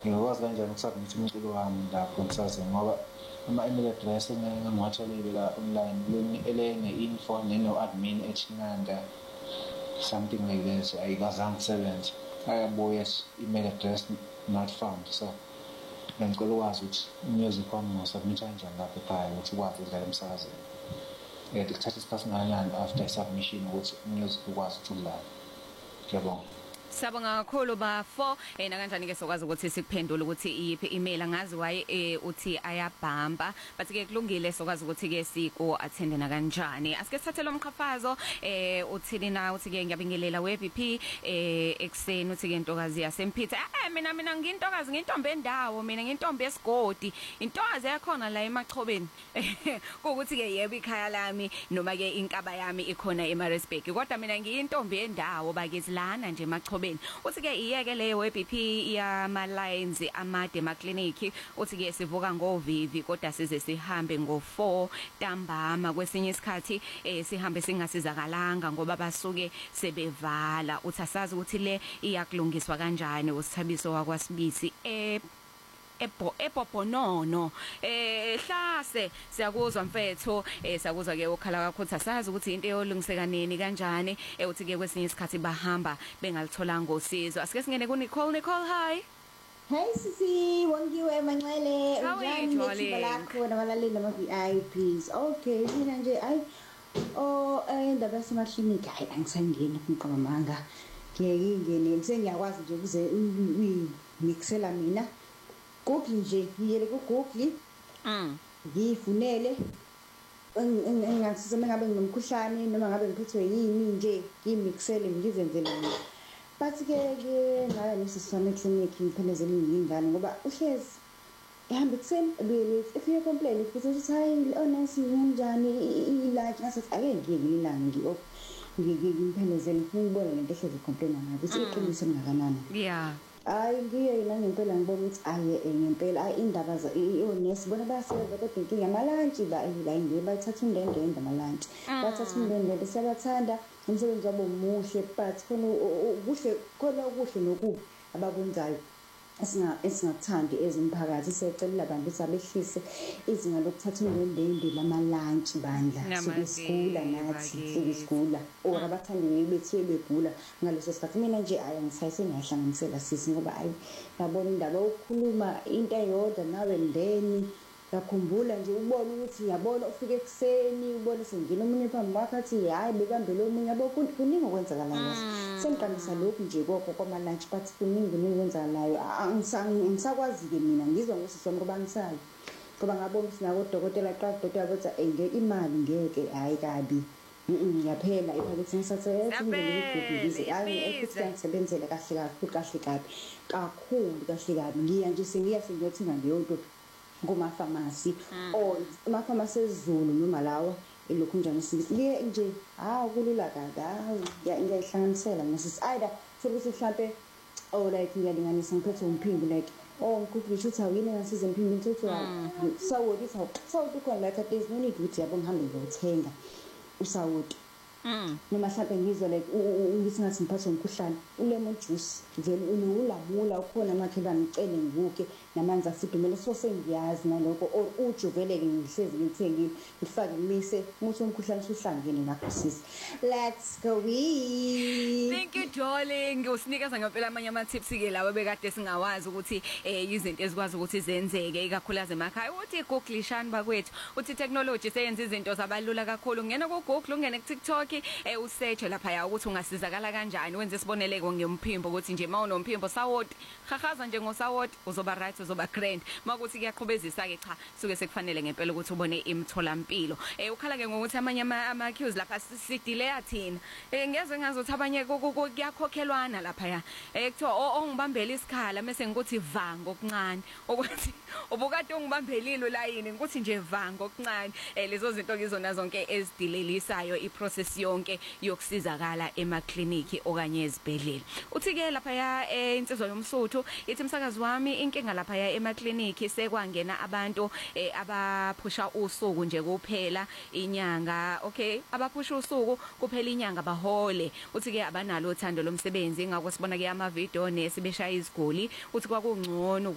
ngikwazi kanjani ukusubmit umculo wami lapho ngisazi ngoba ama-email address engiwatholile la online elene-info neno-admin@nanda something like that ayikazange kusebenza ayabuya email address not found. So bengicela ukwazi ukuthi umusic wami ngiwusubmit kanjani lapho ekhaya ukuthi ukwazi ukudlala emsakazweni. Kuthatha isikhathi singakanani after submission ukuthi umusic ukwazi ukuthi udlale. Ngiyabonga. Sabonga kakhulu bafo nakanjani ke sokwazi ukuthi sikuphendule ukuthi iyiphi email angazi waye uthi ayabhamba but ke kulungile sokwazi ukuthi ke siko attend na kanjani. Asike sithathe lo mqhafazo uthini na uthi ke ngiyabingelela weVP ekseni uthi ke ntokazi yasemphitha mina ngintokazi ngintombe endawo mina ngintombe esigodi intokazi yakhona la emachobeni ukuthi ke yebo ikhaya lami noma ke inkaba yami ikhona eMaritzburg kodwa mina ngiyintombe endawo bakizilana nje emachobeni. Uthi ke iyeke leyo weBP yama lines amade ma clinic uthi ke sivuka ngovivi kodwa size sihambe ngo4 ntambama kwesinye isikhathi sihambe singasizakalanga ngoba basuke sebevala uthi asazi ukuthi le iyakulungiswa kanjani usithabiso wakwaSibisi epoponono hlase siyakuzwa mfetho siyakuzwa ke ukhala kakho uthi asazi ukuthi into eyolungiseka nini kanjani uthi ke kwesinye isikhathi bahamba bengalithola ngosizo. Asike singene ku Nicole. Hi. Hey sisi, wongiwe Manxele. Unjani nithiba lakho nabalaleli nama VIPs. Okay, mina nje indaba yasemaklinika hayi angisangeni kumqabamanga. Ngiyeke sengiyakwazi nje ukuze mixela mina. Google nje ngiyele ku Google ngifunele engasiza mengabe nginomkhuhlane noma ngabe ngiphethwe yini nje ngimixele ngizenzele mina. But ke ngaya nesisame clinic ngiphelezele ingane ngoba uhlezi ehamba kuseni if you complain futhi uthi hayi honest njani ilunch ngasethi ake ngiyilanga ngiphelezele ngibone lento ehlezi complain ngayo ukuthi iqiniso ngakanani. Yeah. Hayi ngiye ngempela ngibona ukuthi ngempela indaba honest bona bayasebenza kodwa inkinga amalantshi la ngiye bathatha undende amalantshi bathatha undende sebathanda umsebenzi wabo muhle but khona okuhle nokubi abakwenzayo esingathandi ezimphakathi siyacela abantu ukuthi abehlise izinga lokuthatha undende lamalantshi bandla sisigula nathi sisigula or abathandi bethu begula ngaleso sikhathi mina nje angisayise ngiyahlanganisela sisi ngoba yabona indaba ukukhuluma into eyodwa nawe ndeni yakhumbula nje ubone ukuthi yabona ufike ekseni ubone sengina umunye phambi kwakhe athi hayi bekambele omunye yabo kuningi okwenzakalayo sengiqanisa lokhu nje kokho kwamalunch but kuningi okwenzakalayo angisakwazi ke mina ngizwa ngosisi wami ngoba ngisayo ngoba ngabona ukuthi nako udokotela qaqodwa yabathi ngeke imali ngeke hayi kabi yaphela iphakathi ngisathe ngizwe ngisebenzele kahle kabi ngiya nje sengiyothenga leyo nto ngoma pharmacy or ama pharmacy ezulu noma lawo lokhu njani siye nje kulula kabi ngiyayihlanganisela ngesisi either sokuthi mhlambe like ngiyalinganisa ngiphethe umphimbo like ngikuphisha ukuthi awuyini ngasize umphimbo ukuthi sawoti sawoti khona like there's no need ukuthi yabo ngihambe ngiyothenga usawoti noma mhlambe ngizwe like ngithi ngathi ngiphathwe umkhuhlane ulemon juice vele unolamula ukhona makhelwane ngicele ngibuke namanzi asidumele so sengiyazi naloko or uju vele ke ngihlezi ngithengile ngifake ngimise umuthi womkhuhlane uhlangene nakho sisi. Let's go. Thank you darling. Usinikeza ngempela amanye ama tips ke lawe bekade singawazi ukuthi izinto ezikwazi ukuthi zenzeke ikakhulukazi emakhaya uthi Googlishani bakwethu uthi technology seyenza izinto zabalula kakhulu ngena ku Google ungene ku TikTok usearch lapha ya ukuthi ungasizakala kanjani wenze isiboneleko ngempimbo ukuthi nje mawunomphimbo sawoti khahaza nje ngosawoti uzoba right uzoba grand makuthi kuyaqhubezisa ke cha suke sekufanele ngempela ukuthi ubone imtholampilo ukhala ke ngokuthi amanye ama queues lapha sidelay thina ngeze ngazothi abanye kuyakhokhelwana lapha ya kuthiwa ongibambela isikhala mase ngikuthi vanga okuncane ukuthi ubukade ongibambelile la yini ngikuthi nje vanga okuncane lezo zinto ngizona zonke ezidelelisayo iprocess yonke yokusizakala emakliniki okanye ezibhedlela. Uthi ke lapha ya insizwa yomsuthu ithi umsakazi wami inkinga lapha ya emakliniki sekwangena abantu abaphusha usuku nje kuphela inyanga okay abaphusha usuku kuphela inyanga bahole. Uthi ke abanalo uthando lomsebenzi ngakho sibona ke ama video nesibeshaya iziguli uthi kwakungcono